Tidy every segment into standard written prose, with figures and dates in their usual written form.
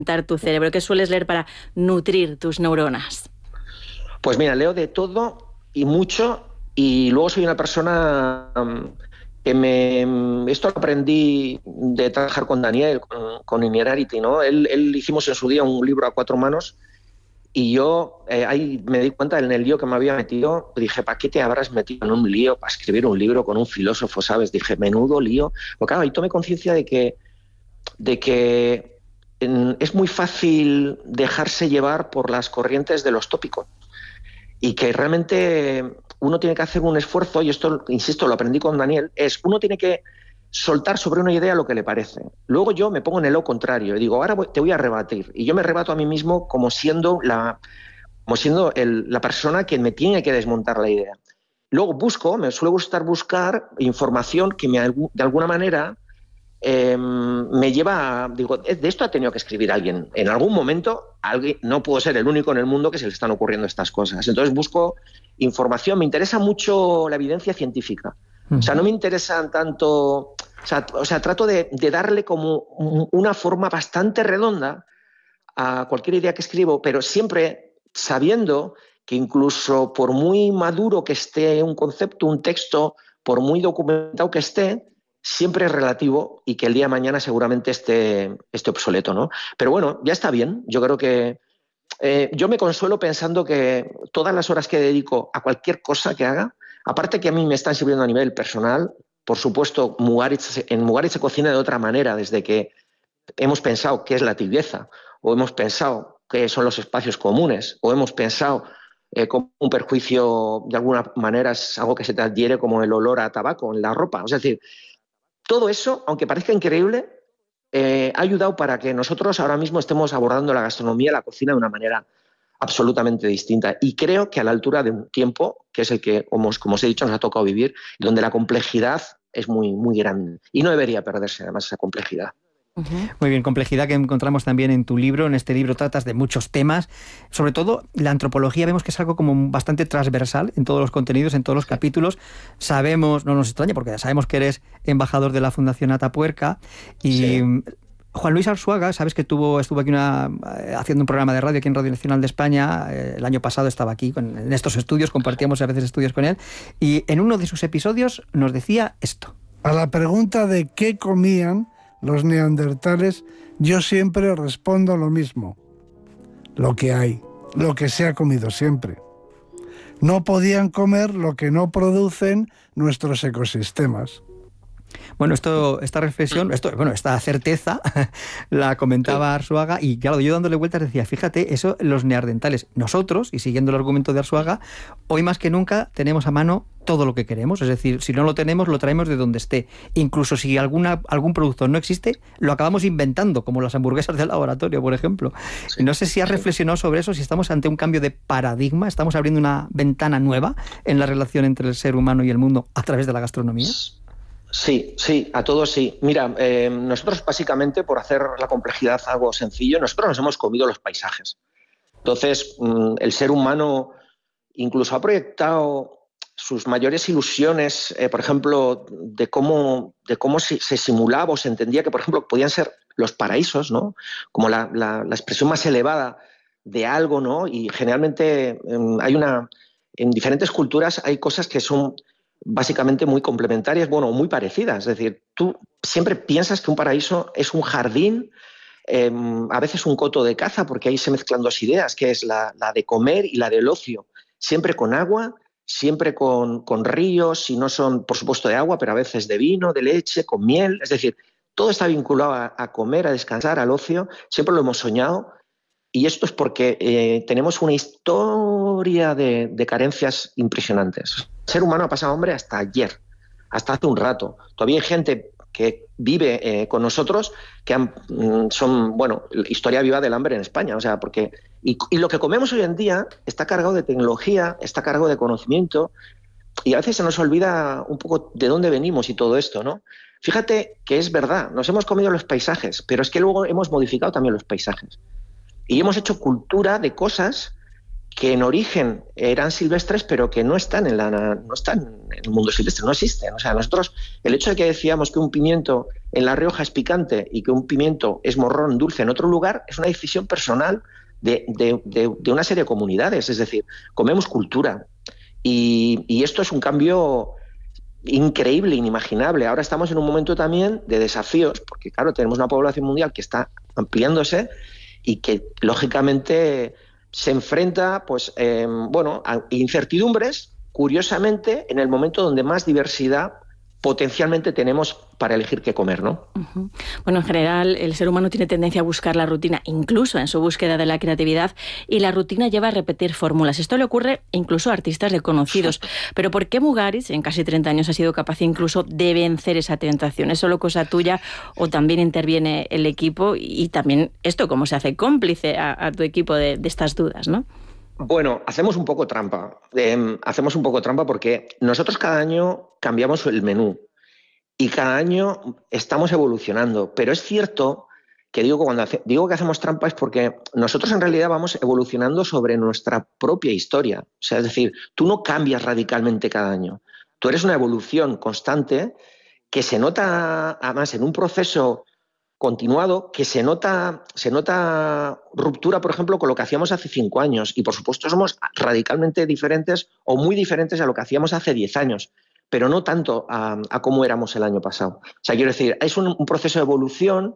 tu cerebro? ¿Qué sueles leer para nutrir tus neuronas? Pues mira, leo de todo y mucho, y luego soy una persona esto lo aprendí de trabajar con Daniel, con Innerarity, ¿no? Él hicimos en su día un libro a 4 manos, y yo ahí me di cuenta en el lío que me había metido. Dije, ¿para qué te habrás metido en un lío para escribir un libro con un filósofo, ¿sabes? Dije, menudo lío. Porque claro, ahí tomé conciencia de que es muy fácil dejarse llevar por las corrientes de los tópicos, y que realmente uno tiene que hacer un esfuerzo, y esto, insisto, lo aprendí con Daniel, uno tiene que soltar sobre una idea lo que le parece. Luego yo me pongo en el lo contrario y digo, ahora te voy a rebatir. Y yo me rebato a mí mismo como siendo la persona que me tiene que desmontar la idea. Luego me suele gustar buscar información que de alguna manera me lleva digo, de esto ha tenido que escribir alguien. En algún momento, no puedo ser el único en el mundo que se le están ocurriendo estas cosas. Entonces busco información. Me interesa mucho la evidencia científica. O sea, no me interesan tanto... O sea, trato de darle como una forma bastante redonda a cualquier idea que escribo, pero siempre sabiendo que incluso por muy maduro que esté un concepto, un texto, por muy documentado que esté, siempre es relativo, y que el día de mañana seguramente esté obsoleto, ¿no? Pero bueno, ya está bien. Yo creo que yo me consuelo pensando que todas las horas que dedico a cualquier cosa que haga, aparte que a mí me están sirviendo a nivel personal, por supuesto, en Mugaritz se cocina de otra manera, desde que hemos pensado qué es la tibieza, o hemos pensado qué son los espacios comunes, o hemos pensado cómo un perjuicio de alguna manera es algo que se te adhiere, como el olor a tabaco en la ropa. Es decir, todo eso, aunque parezca increíble, ha ayudado para que nosotros ahora mismo estemos abordando la gastronomía, la cocina, de una manera absolutamente distinta. Y creo que a la altura de un tiempo, que es el que, como os he dicho, nos ha tocado vivir, donde la complejidad es muy, muy grande. Y no debería perderse, además, esa complejidad. Muy bien, complejidad que encontramos también en tu libro. En este libro tratas de muchos temas, sobre todo la antropología. Vemos que es algo como bastante transversal en todos los contenidos, en todos los capítulos. Sabemos, no nos extraña porque sabemos que eres embajador de la Fundación Atapuerca, y sí. Juan Luis Arzuaga, sabes que estuvo aquí haciendo un programa de radio aquí en Radio Nacional de España. El año pasado estaba aquí en estos estudios, compartíamos a veces estudios con él, y en uno de sus episodios nos decía esto. A la pregunta de qué comían los neandertales, yo siempre respondo lo mismo: lo que hay, lo que se ha comido siempre. No podían comer lo que no producen nuestros ecosistemas. Bueno, esta reflexión, esta certeza la comentaba Arzuaga, y claro, yo dándole vueltas decía, fíjate, eso los neandertales, nosotros, y siguiendo el argumento de Arzuaga, hoy más que nunca tenemos a mano todo lo que queremos. Es decir, si no lo tenemos, lo traemos de donde esté. Incluso si algún producto no existe, lo acabamos inventando, como las hamburguesas del laboratorio, por ejemplo. Sí, no sé si has reflexionado sobre eso, si estamos ante un cambio de paradigma, estamos abriendo una ventana nueva en la relación entre el ser humano y el mundo a través de la gastronomía. Sí, a todos sí. Mira, nosotros básicamente, por hacer la complejidad algo sencillo, nosotros nos hemos comido los paisajes. Entonces, el ser humano incluso ha proyectado sus mayores ilusiones, por ejemplo, de cómo se simulaba o se entendía que, por ejemplo, podían ser los paraísos, ¿no? Como la expresión más elevada de algo, ¿no? Y generalmente en diferentes culturas hay cosas que son básicamente muy complementarias, bueno, muy parecidas. Es decir, tú siempre piensas que un paraíso es un jardín, a veces un coto de caza, porque ahí se mezclan dos ideas, que es la de comer y la del ocio, siempre con agua, siempre con ríos, si no son, por supuesto, de agua, pero a veces de vino, de leche, con miel. Es decir, todo está vinculado a comer, a descansar, al ocio. Siempre lo hemos soñado. Y esto es porque tenemos una historia de carencias impresionantes. El ser humano ha pasado hambre hasta ayer, hasta hace un rato. Todavía hay gente que vive con nosotros que son, bueno, historia viva del hambre en España. O sea, y lo que comemos hoy en día está cargado de tecnología, está cargado de conocimiento, y a veces se nos olvida un poco de dónde venimos y todo esto, ¿no? Fíjate que es verdad, nos hemos comido los paisajes, pero es que luego hemos modificado también los paisajes. Y hemos hecho cultura de cosas que en origen eran silvestres, pero que no están en el mundo silvestre, no existen. O sea, nosotros, el hecho de que decíamos que un pimiento en La Rioja es picante y que un pimiento es morrón dulce en otro lugar, es una decisión personal de una serie de comunidades. Es decir, comemos cultura. Y esto es un cambio increíble, inimaginable. Ahora estamos en un momento también de desafíos, porque claro, tenemos una población mundial que está ampliándose y que, lógicamente, se enfrenta pues, a incertidumbres, curiosamente, en el momento donde más diversidad potencialmente tenemos para elegir qué comer, ¿no? Uh-huh. Bueno, en general, el ser humano tiene tendencia a buscar la rutina, incluso en su búsqueda de la creatividad, y la rutina lleva a repetir fórmulas. Esto le ocurre incluso a artistas reconocidos. Pero ¿por qué Mugaritz, en casi 30 años, ha sido capaz incluso de vencer esa tentación? ¿Es solo cosa tuya o también interviene el equipo? Y también esto, ¿cómo se hace cómplice a tu equipo de estas dudas, no? Bueno, hacemos un poco trampa. Hacemos un poco trampa porque nosotros cada año cambiamos el menú y cada año estamos evolucionando. Pero es cierto que digo que hacemos trampa es porque nosotros en realidad vamos evolucionando sobre nuestra propia historia. O sea, es decir, tú no cambias radicalmente cada año. Tú eres una evolución constante que se nota además en un proceso continuado, que se nota ruptura, por ejemplo, con lo que hacíamos hace 5 años. Y, por supuesto, somos radicalmente diferentes o muy diferentes a lo que hacíamos hace 10 años, pero no tanto a cómo éramos el año pasado. O sea, quiero decir, es un proceso de evolución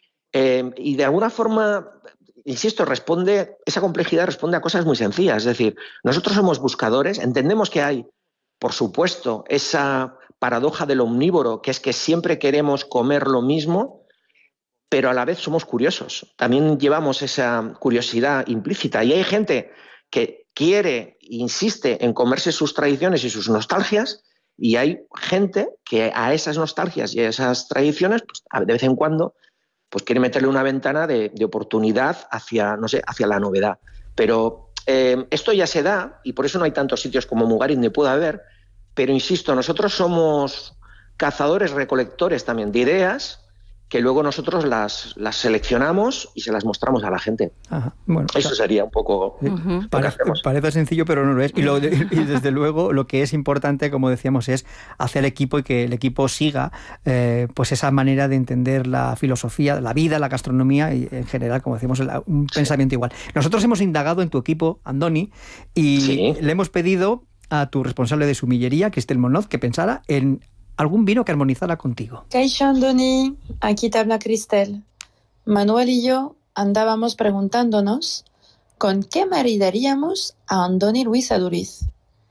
y, de alguna forma, insisto, esa complejidad responde a cosas muy sencillas. Es decir, nosotros somos buscadores, entendemos que hay, por supuesto, esa paradoja del omnívoro, que es que siempre queremos comer lo mismo, pero a la vez somos curiosos. También llevamos esa curiosidad implícita. Y hay gente que quiere e insiste en comerse sus tradiciones y sus nostalgias, y hay gente que a esas nostalgias y a esas tradiciones, pues, de vez en cuando, pues quiere meterle una ventana de oportunidad hacia la novedad. Pero esto ya se da, y por eso no hay tantos sitios como Mugaritz ni puede haber, pero insisto, nosotros somos cazadores, recolectores también de ideas, que luego nosotros las seleccionamos y se las mostramos a la gente. Ajá. Bueno, eso sería un poco lo que hacemos. Parece sencillo, pero no lo es. Y desde luego lo que es importante, como decíamos, es hacer equipo y que el equipo siga pues esa manera de entender la filosofía, la vida, la gastronomía y, en general, como decíamos, un pensamiento igual. Nosotros hemos indagado en tu equipo, Andoni, y le hemos pedido a tu responsable de sumillería, Cristel Monoz, que pensara en algún vino que armonizara contigo. Kaixo, Andoni, aquí te habla Cristel. Manuel y yo andábamos preguntándonos con qué maridaríamos a Andoni Luis Aduriz.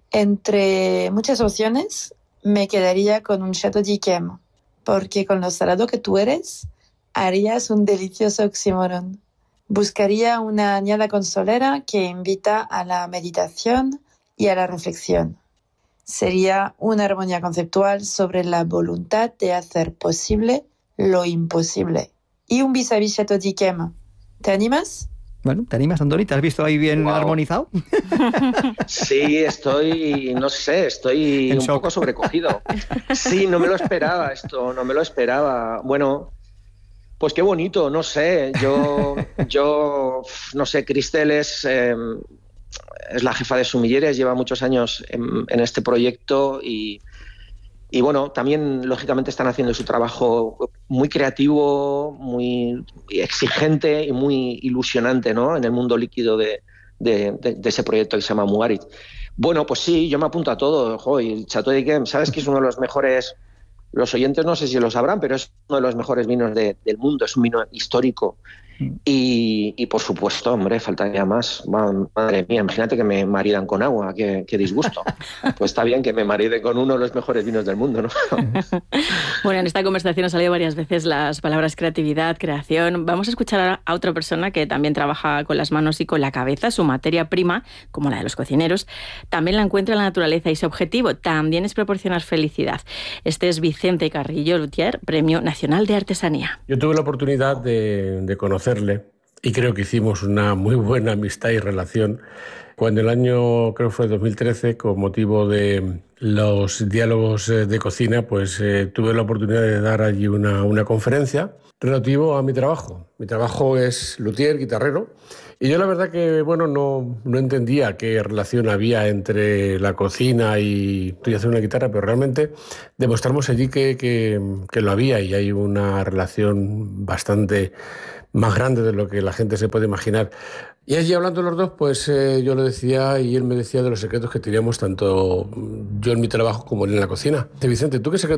Entre muchas opciones, me quedaría con un Chateau d'Yquem, porque con lo salado que tú eres, harías un delicioso oxímoron. Buscaría una añada consolera que invita a la meditación y a la reflexión. Sería una armonía conceptual sobre la voluntad de hacer posible lo imposible. Y un vis-à-vis Chateau d'Yquem. ¿Te animas? Bueno, ¿te animas, Andoni? ¿Te has visto ahí bien armonizado? Sí, estoy un poco sobrecogido. Sí, no me lo esperaba esto, no me lo esperaba. Bueno, pues qué bonito, no sé. Yo no sé, Cristel es la jefa de sumilleres, lleva muchos años en este proyecto y bueno, también lógicamente están haciendo su trabajo muy creativo, muy exigente y muy ilusionante, ¿no? En el mundo líquido de ese proyecto que se llama Mugaritz. Bueno, pues sí, yo me apunto a todo. Y el Chateau d'Yquem, ¿sabes que es uno de los mejores? Los oyentes no sé si lo sabrán, pero es uno de los mejores vinos del mundo, es un vino histórico. Y por supuesto, hombre, faltaría más. Madre mía, imagínate que me maridan con agua, qué disgusto. Pues está bien que me maride con uno de los mejores vinos del mundo, ¿no? Bueno, en esta conversación han salido varias veces las palabras creatividad, creación. Vamos a escuchar a otra persona que también trabaja con las manos y con la cabeza. Su materia prima, como la de los cocineros, también la encuentra en la naturaleza y su objetivo también es proporcionar felicidad. Este es Vicente Carrillo Lutier, Premio Nacional de Artesanía. Yo tuve la oportunidad de conocerle y creo que hicimos una muy buena amistad y relación cuando el año, creo que fue 2013, con motivo de los diálogos de cocina, pues tuve la oportunidad de dar allí una conferencia relativo a mi trabajo. Mi trabajo es luthier, guitarrero, y yo la verdad que no entendía qué relación había entre la cocina y estoy haciendo una guitarra, pero realmente demostramos allí que lo había, y hay una relación bastante más grande de lo que la gente se puede imaginar. Y allí hablando los dos, pues yo le decía y él me decía de los secretos que teníamos tanto yo en mi trabajo como él en la cocina. Vicente, ¿tú qué secretos